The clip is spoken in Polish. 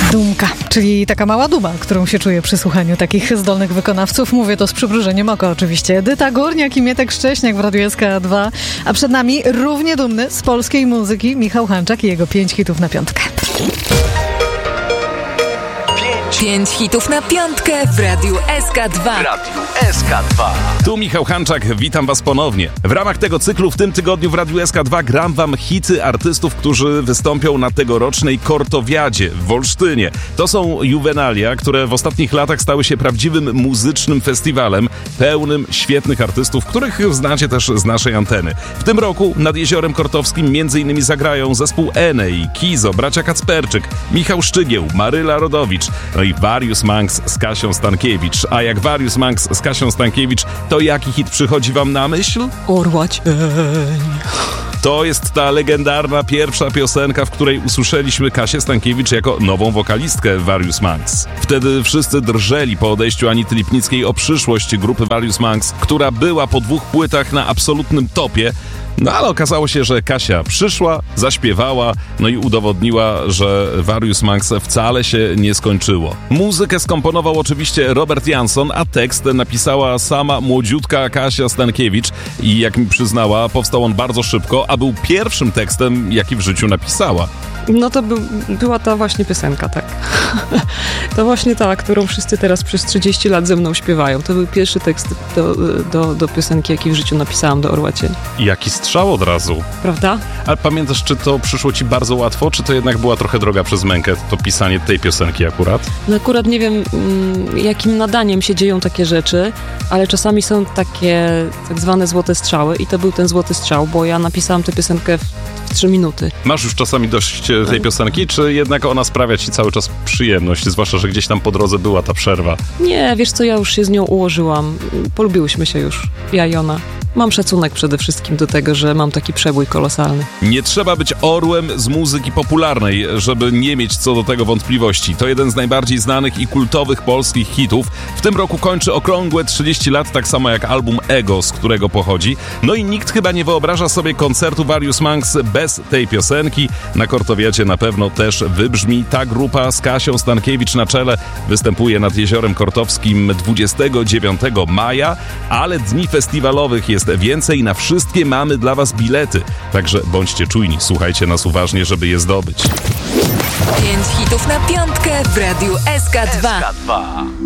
Dumka, czyli taka mała duma, którą się czuje przy słuchaniu takich zdolnych wykonawców. Mówię to z przymrużeniem oka oczywiście. Edyta Górniak i Mietek Szcześniak w Radiu SK2, a przed nami równie dumny z polskiej muzyki Michał Hanczak i jego 5 hitów na piątkę. 5 hitów na piątkę w Radiu SK2. Tu Michał Hanczak, witam was ponownie. W ramach tego cyklu w tym tygodniu w Radiu SK2 gram wam hity artystów, którzy wystąpią na tegorocznej Kortowiadzie w Olsztynie. To są Juvenalia, które w ostatnich latach stały się prawdziwym muzycznym festiwalem, pełnym świetnych artystów, których znacie też z naszej anteny. W tym roku nad Jeziorem Kortowskim m.in. zagrają zespół Enej, Kizo, bracia Kacperczyk, Michał Szczygieł, Maryla Rodowicz, no i Various Monks z Kasią Stankiewicz. A jak Various Monks z Kasią Stankiewicz, to jaki hit przychodzi wam na myśl? Orła cień. To jest ta legendarna pierwsza piosenka, w której usłyszeliśmy Kasię Stankiewicz jako nową wokalistkę Various Monks. Wtedy wszyscy drżeli po odejściu Anity Lipnickiej o przyszłość grupy Various Monks, która była po 2 płytach na absolutnym topie. No ale okazało się, że Kasia przyszła, zaśpiewała, no i udowodniła, że Various Monks wcale się nie skończyło. Muzykę skomponował oczywiście Robert Jansson, a tekst napisała sama młodziutka Kasia Stankiewicz i jak mi przyznała, powstał on bardzo szybko, a był pierwszym tekstem, jaki w życiu napisała. No to była ta właśnie piosenka, tak. To właśnie ta, którą wszyscy teraz przez 30 lat ze mną śpiewają. To był pierwszy tekst do piosenki, jaki w życiu napisałam, do Orła cień. Jaki strzał od razu. Prawda? Ale pamiętasz, czy to przyszło ci bardzo łatwo, czy to jednak była trochę droga przez mękę, to pisanie tej piosenki akurat? No akurat nie wiem, jakim nadaniem się dzieją takie rzeczy, ale czasami są takie tak zwane złote strzały i to był ten złoty strzał, bo ja napisałam tę piosenkę w 3 minuty. Masz już czasami dość tej piosenki, czy jednak ona sprawia ci cały czas przyjemność, zwłaszcza, że gdzieś tam po drodze była ta przerwa? Nie, wiesz co, ja już się z nią ułożyłam. Polubiłyśmy się już, ja i ona. Mam szacunek przede wszystkim do tego, że mam taki przebój kolosalny. Nie trzeba być orłem z muzyki popularnej, żeby nie mieć co do tego wątpliwości. To jeden z najbardziej znanych i kultowych polskich hitów. W tym roku kończy okrągłe 30 lat, tak samo jak album Ego, z którego pochodzi. No i nikt chyba nie wyobraża sobie koncertu Various Monks bez tej piosenki. Na Kortowiadzie na pewno też wybrzmi. Ta grupa z Kasią Stankiewicz na czele występuje nad Jeziorem Kortowskim 29 maja, ale dni festiwalowych jest więcej, na wszystkie mamy dla was bilety. Także bądźcie czujni, słuchajcie nas uważnie, żeby je zdobyć. 5 hitów na piątkę w Radiu SK2.